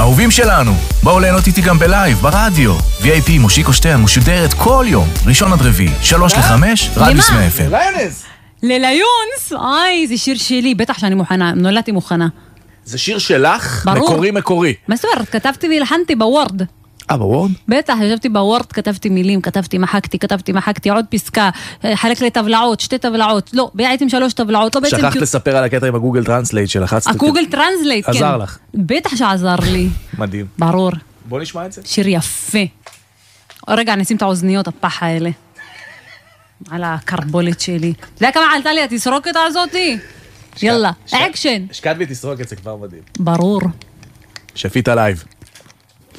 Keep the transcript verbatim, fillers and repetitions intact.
אהובים שלנו, בואו ליהנות איתי גם בלייב, ברדיו. וי איי פי מושיקו שטיין משודרת כל יום, ראשון עד רביעי, שלוש לחמש, רדיוס מאה אף אם. ליונס! לליונס! אוי, זה שיר שלי, בטח שאני מוכנה, נולדתי מוכנה. זה שיר שלך? ברור. מקורי מקורי. מה זאת אומרת? כתבתי והלחנתי בוורד. אה, בוורד? בטח, ישבתי בוורד, כתבתי מילים, כתבתי, מחקתי, כתבתי, מחקתי, עוד פסקה, חלק לטבלאות, שתי טבלאות, לא, בעצם שלוש טבלאות, לא בעצם... שכחת לספר על הקטע עם הגוגל טרנסלייט שלחצת. הגוגל טרנסלייט, כן. עזר לך. בטח שעזר לי. מדהים. ברור. בוא נשמע את זה. שיר יפה. רגע, נשים את האוזניות, הפח האלה. על הקרבולת שלי. אתה יודע כמה עלתה לי התסרוקת הזאתי? יאללה, אקשן. השקעת בי תסרוק את זה כבר מדהים. ברור. שפית לייב.